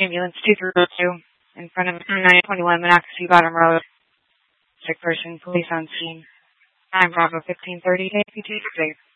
Ambulance 232 in front of 921 Monocacy Bottom Road. Sick person, police on scene. I'm Bravo 1530, APT 6.